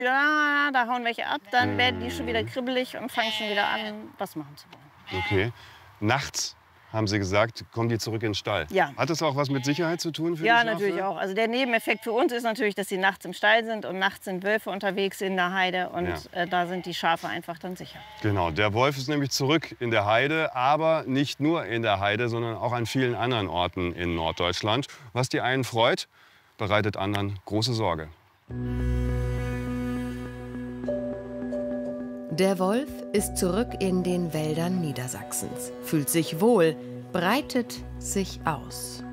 Ja, da hauen welche ab, dann werden die schon wieder kribbelig und fangen schon wieder an, was machen zu wollen. Okay. Nachts, haben Sie gesagt, kommen die zurück in den Stall. Ja. Hat das auch was mit Sicherheit zu tun für die Ja, Schafe? natürlich auch. Also der Nebeneffekt für uns ist natürlich, dass sie nachts im Stall sind und nachts sind Wölfe unterwegs in der Heide und da sind die Schafe einfach dann sicher. Genau, der Wolf ist nämlich zurück in der Heide, aber nicht nur in der Heide, sondern auch an vielen anderen Orten in Norddeutschland. Was die einen freut, bereitet anderen große Sorge. Der Wolf ist zurück in den Wäldern Niedersachsens, fühlt sich wohl, breitet sich aus.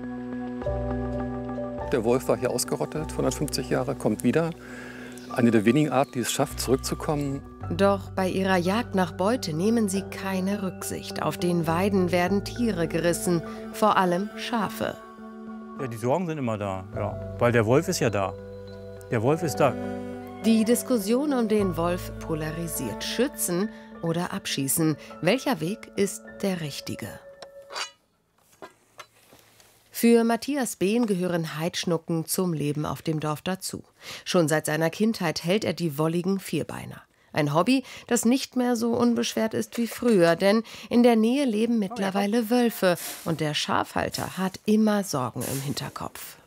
Der Wolf war hier ausgerottet, 150 Jahre, kommt wieder. Eine der wenigen Arten, die es schafft, zurückzukommen. Doch bei ihrer Jagd nach Beute nehmen sie keine Rücksicht. Auf den Weiden werden Tiere gerissen, vor allem Schafe. Ja, die Sorgen sind immer da, ja. Weil der Wolf ist ja da. Der Wolf ist da. Die Diskussion um den Wolf polarisiert. Schützen oder abschießen? Welcher Weg ist der richtige? Für Matthias Behn gehören Heidschnucken zum Leben auf dem Dorf dazu. Schon seit seiner Kindheit hält er die wolligen Vierbeiner. Ein Hobby, das nicht mehr so unbeschwert ist wie früher, denn in der Nähe leben mittlerweile Wölfe und der Schafhalter hat immer Sorgen im Hinterkopf.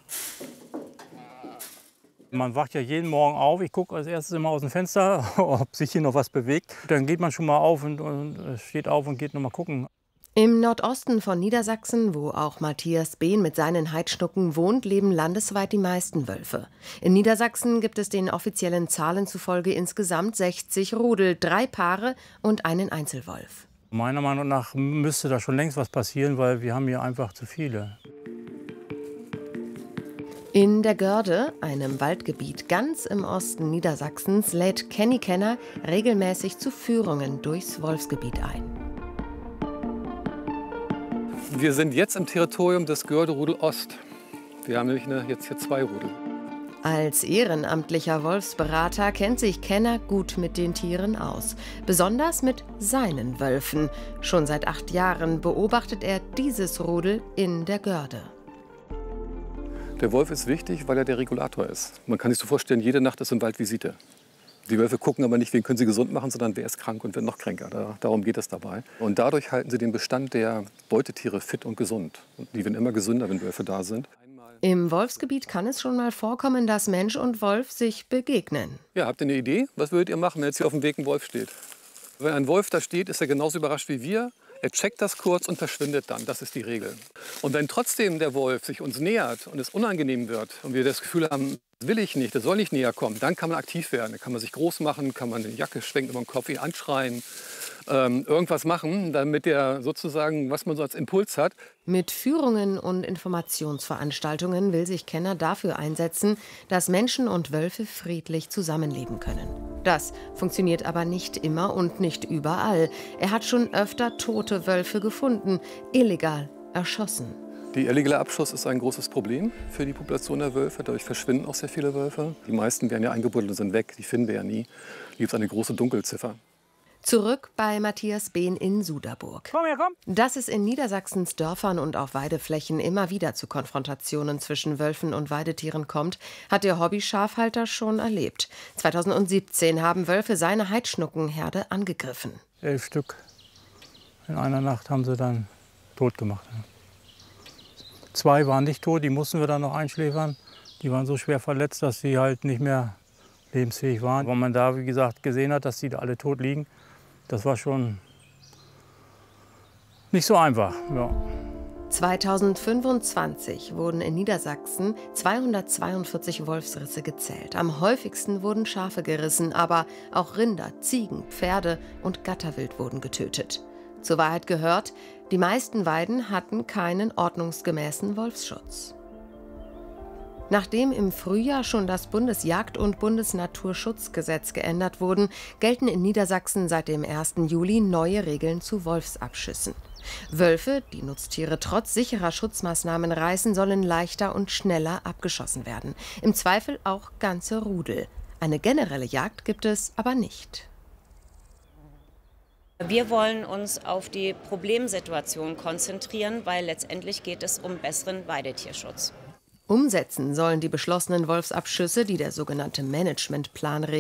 Man wacht ja jeden Morgen auf. Ich gucke als erstes immer aus dem Fenster, ob sich hier noch was bewegt. Dann geht man schon mal auf und steht auf und geht noch mal gucken. Im Nordosten von Niedersachsen, wo auch Matthias Behn mit seinen Heidschnucken wohnt, leben landesweit die meisten Wölfe. In Niedersachsen gibt es den offiziellen Zahlen zufolge insgesamt 60 Rudel, 3 Paare und einen Einzelwolf. Meiner Meinung nach müsste da schon längst was passieren, weil wir haben hier einfach zu viele. In der Görde, einem Waldgebiet ganz im Osten Niedersachsens, lädt Kenny Kenner regelmäßig zu Führungen durchs Wolfsgebiet ein. Wir sind jetzt im Territorium des Görde-Rudel Ost. Wir haben nämlich jetzt hier 2 Rudel. Als ehrenamtlicher Wolfsberater kennt sich Kenner gut mit den Tieren aus. Besonders mit seinen Wölfen. Schon seit 8 Jahren beobachtet er dieses Rudel in der Görde. Der Wolf ist wichtig, weil er der Regulator ist. Man kann sich so vorstellen, jede Nacht ist im Wald Visite. Die Wölfe gucken aber nicht, wen können sie gesund machen, sondern wer ist krank und wer noch kränker. Darum geht es dabei. Und dadurch halten sie den Bestand der Beutetiere fit und gesund. Und die werden immer gesünder, wenn Wölfe da sind. Im Wolfsgebiet kann es schon mal vorkommen, dass Mensch und Wolf sich begegnen. Ja, habt ihr eine Idee? Was würdet ihr machen, wenn jetzt hier auf dem Weg ein Wolf steht? Wenn ein Wolf da steht, ist er genauso überrascht wie wir. Er checkt das kurz und verschwindet dann. Das ist die Regel. Und wenn trotzdem der Wolf sich uns nähert und es unangenehm wird und wir das Gefühl haben, das will ich nicht, das soll nicht näher kommen, dann kann man aktiv werden. Dann kann man sich groß machen, kann man eine Jacke schwenken über den Kopf, ihn anschreien, irgendwas machen, damit er sozusagen, was man so als Impuls hat. Mit Führungen und Informationsveranstaltungen will sich Kenner dafür einsetzen, dass Menschen und Wölfe friedlich zusammenleben können. Das funktioniert aber nicht immer und nicht überall. Er hat schon öfter tote Wölfe gefunden, illegal erschossen. Der illegale Abschuss ist ein großes Problem für die Population der Wölfe. Dadurch verschwinden auch sehr viele Wölfe. Die meisten werden ja eingebuddelt und sind weg. Die finden wir ja nie. Hier gibt es eine große Dunkelziffer. Zurück bei Matthias Behn in Suderburg. Komm her, komm! Dass es in Niedersachsens Dörfern und auf Weideflächen immer wieder zu Konfrontationen zwischen Wölfen und Weidetieren kommt, hat der Hobby-Schafhalter schon erlebt. 2017 haben Wölfe seine Heidschnuckenherde angegriffen. 11 Stück. In einer Nacht haben sie dann tot gemacht. 2 waren nicht tot, die mussten wir dann noch einschläfern. Die waren so schwer verletzt, dass sie halt nicht mehr lebensfähig waren. Wenn man da, wie gesagt, gesehen hat, dass die da alle tot liegen, das war schon nicht so einfach. Ja. 2025 wurden in Niedersachsen 242 Wolfsrisse gezählt. Am häufigsten wurden Schafe gerissen, aber auch Rinder, Ziegen, Pferde und Gatterwild wurden getötet. Zur Wahrheit gehört, die meisten Weiden hatten keinen ordnungsgemäßen Wolfsschutz. Nachdem im Frühjahr schon das Bundesjagd- und Bundesnaturschutzgesetz geändert wurden, gelten in Niedersachsen seit dem 1. Juli neue Regeln zu Wolfsabschüssen. Wölfe, die Nutztiere trotz sicherer Schutzmaßnahmen reißen, sollen leichter und schneller abgeschossen werden. Im Zweifel auch ganze Rudel. Eine generelle Jagd gibt es aber nicht. Wir wollen uns auf die Problemsituation konzentrieren, weil letztendlich geht es um besseren Weidetierschutz. Umsetzen sollen die beschlossenen Wolfsabschüsse, die der sogenannte Managementplan